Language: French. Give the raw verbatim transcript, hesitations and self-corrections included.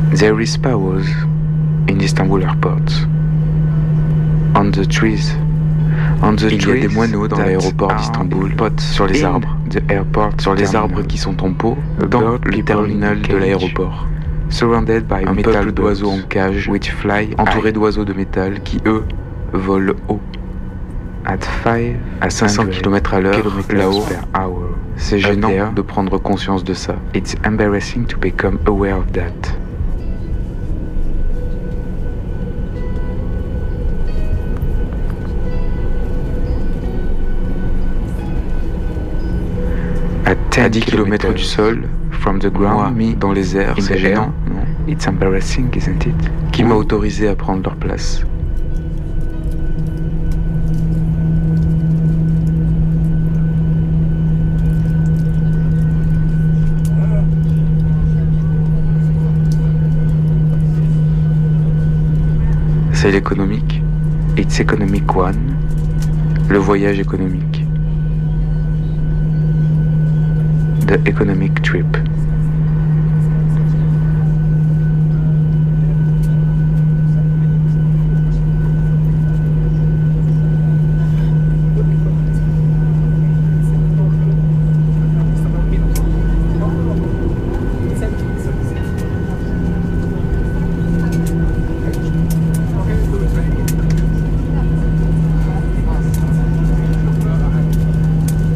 There is powers in Istanbul airport. On the trees. On the Il y a des moineaux dans l'aéroport d'Istanbul, sur les arbres, the airport sur les arbres qui sont en pot, dans le terminal de l'aéroport. Surrounded by un peuple d'oiseaux en cage, which fly, entouré d'oiseaux de métal qui, eux, volent haut. At five, à cinq cents kilomètres à l'heure, là-haut, c'est gênant de prendre conscience de ça. It's embarrassing to become aware of that. À dix kilomètres du sol, from the ground, mis dans les airs, c'est gênant, non? It's embarrassing, isn't it? Qui m'a autorisé à prendre leur place? C'est l'économique. It's economic one. Le voyage économique. The economic trip.